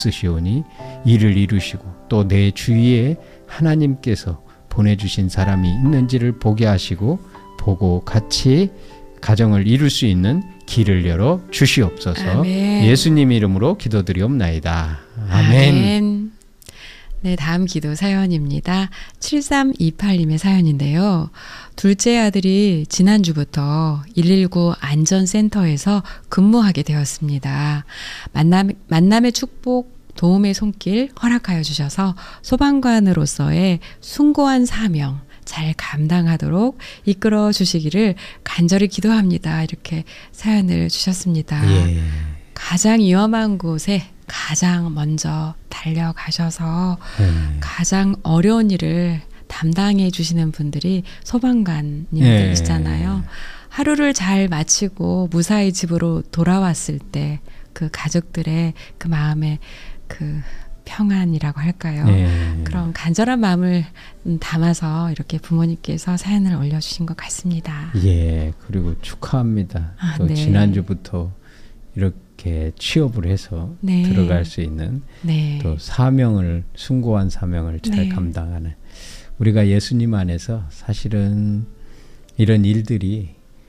쓰시오니 이를 이루시고 또 내 주위에 하나님께서 보내주신 사람이 있는지를 보게 하시고 보고 같이 가정을 이룰 수 있는 길을 열어 주시옵소서. 아멘. 예수님 이름으로 기도드리옵나이다. 아멘. 아멘. 네, 다음 기도 사연입니다. 7328님의 사연인데요. 둘째 아들이 지난주부터 119 안전센터에서 근무하게 되었습니다. 만남의 축복, 도움의 손길 허락하여 주셔서 소방관으로서의 숭고한 사명 잘 감당하도록 이끌어 주시기를 간절히 기도합니다. 이렇게 사연을 주셨습니다. 예. 가장 위험한 곳에 가장 먼저 달려가셔서 가장 어려운 일을 담당해 주시는 분들이 소방관님들이시잖아요. 하루를 잘 마치고 무사히 집으로 돌아왔을 때 그 가족들의 그 마음에 그 평안이라고 할까요? 그런 간절한 마음을 담아서 이렇게 부모님께서 사연을 올려주신 것 같습니다. 예, 그리고 축하합니다. 또 네. 지난주부터 이렇게 취업을 해서 네. 들어갈 수 있는 네. 또 사명을, 숭고한 사명을 잘 네. 감당하는, 우리가 예수님 안에서 사실은 이런 일들이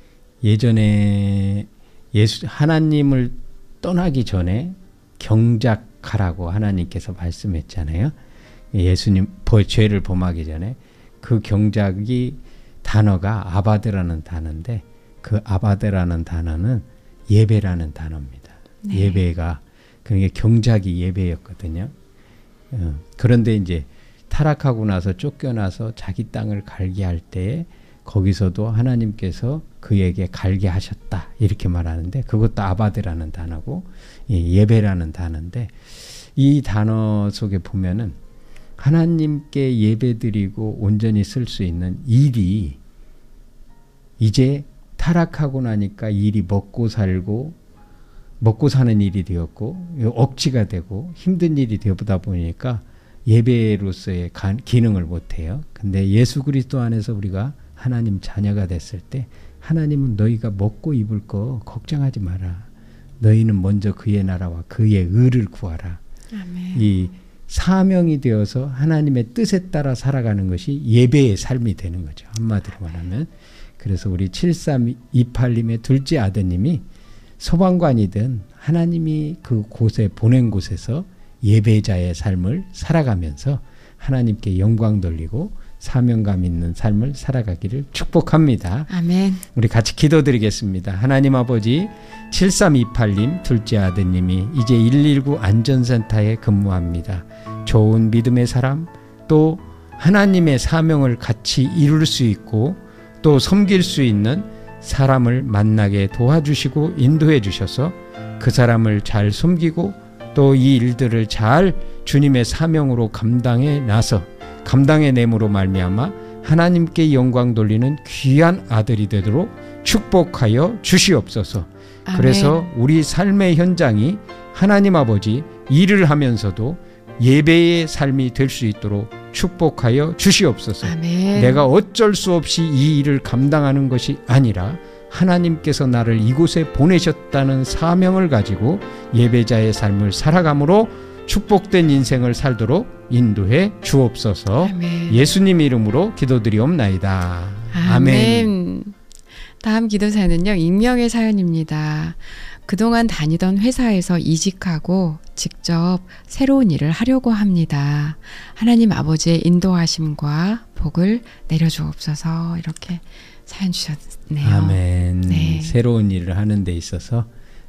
예전에 하나님을 떠나기 전에 경작하라고 하나님께서 말씀했잖아요. 예수님 죄를 범하기 전에 그 경작이 단어가 아바드라는 단어인데, 그 아바드라는 단어는 예배라는 단어입니다. 네. 예배가, 그러니까 경작이 예배였거든요. 그런데 이제 타락하고 나서 쫓겨나서 자기 땅을 갈게 할 때에 거기서도 하나님께서 그에게 갈게 하셨다 이렇게 말하는데, 그것도 아바드라는 단어고 예배라는 단어인데, 이 단어 속에 보면은 하나님께 예배드리고 온전히 쓸 수 있는 일이 이제 타락하고 나니까 일이 먹고 살고 먹고 사는 일이 되었고 억지가 되고 힘든 일이 되다 보니까 예배로서의 기능을 못해요. 근데 예수 그리스도 안에서 우리가 하나님 자녀가 됐을 때 하나님은 너희가 먹고 입을 거 걱정하지 마라. 너희는 먼저 그의 나라와 그의 의를 구하라. 아멘. 이 사명이 되어서 하나님의 뜻에 따라 살아가는 것이 예배의 삶이 되는 거죠. 한마디로 말하면. 그래서 우리 7328님의 둘째 아드님이 소방관이든 하나님이 그 곳에 보낸 곳에서 예배자의 삶을 살아가면서 하나님께 영광 돌리고 사명감 있는 삶을 살아가기를 축복합니다. 아멘. 우리 같이 기도드리겠습니다. 하나님 아버지, 7328님 둘째 아드님이 이제 119 안전센터에 근무합니다. 좋은 믿음의 사람, 또 하나님의 사명을 같이 이룰 수 있고 또 섬길 수 있는 사람을 만나게 도와주시고 인도해 주셔서 그 사람을 잘 섬기고 또 이 일들을 잘 주님의 사명으로 감당해 내므로 말미암아 하나님께 영광 돌리는 귀한 아들이 되도록 축복하여 주시옵소서. 아멘. 그래서 우리 삶의 현장이 하나님 아버지 일을 하면서도 예배의 삶이 될 수 있도록 축복하여 주시옵소서. 아멘. 내가 어쩔 수 없이 이 일을 감당하는 것이 아니라 하나님께서 나를 이곳에 보내셨다는 사명을 가지고 예배자의 삶을 살아감으로 축복된 인생을 살도록 인도해 주옵소서. 아멘. 예수님 이름으로 기도드리옵나이다. 아멘. 다음 기도 사연은요, 익명의 사연입니다. 그동안 다니던 회사에서 이직하고 직접 새로운 일을 하려고 합니다. 하나님 아버지의 인도하심과 복을 내려주옵소서. 이렇게 사연 주셨네요. 아멘. 네. 새로운 일을 하는 데 있어서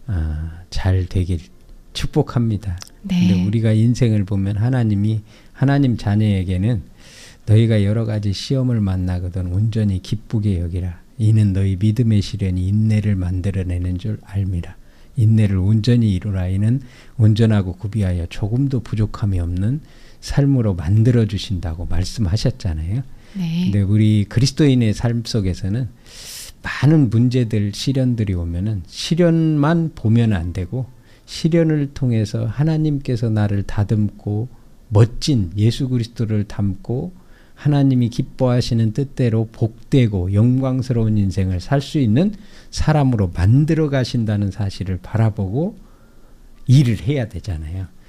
잘 되길 축복합니다. 네. 근데 우리가 인생을 보면 하나님 자녀에게는 너희가 여러 가지 시험을 만나거든 온전히 기쁘게 여기라. 이는 너희 믿음의 시련이 인내를 만들어내는 줄 알미라. 인내를 온전히 이루라. 이는 온전하고 구비하여 조금도 부족함이 없는 삶으로 만들어 주신다고 말씀하셨잖아요. 네. 근데 우리 그리스도인의 삶 속에서는 많은 문제들, 시련들이 오면은 시련만 보면 안 되고 시련을 통해서 하나님께서 나를 다듬고 멋진 예수 그리스도를 닮고 하나님이 기뻐하시는 뜻대로 복되고 영광스러운 인생을 살 수 있는 사람으로 만들어 가신다는 사실을 바라보고 일을 해야 되잖아요.